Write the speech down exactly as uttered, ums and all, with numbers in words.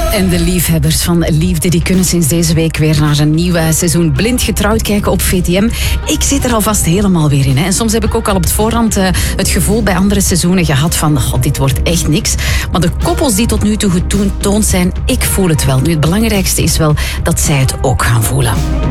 En de liefhebbers van liefde die kunnen sinds deze week weer naar een nieuw seizoen Blind Getrouwd kijken op V T M. Ik zit er alvast helemaal weer in. Hè. En soms heb ik ook al op het voorhand uh, het gevoel bij andere seizoenen gehad van god, dit wordt echt niks. Maar de koppels die tot nu toe getoond zijn, ik voel het wel. Nu, het belangrijkste is wel dat zij het ook gaan voelen.